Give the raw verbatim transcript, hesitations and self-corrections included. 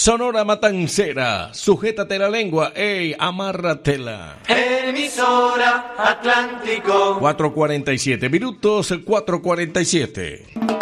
Sonora Matancera, sujétate la lengua, ey, amárratela. Emisora Atlántico. cuatro cuarenta y siete minutos, cuatro cuarenta y siete.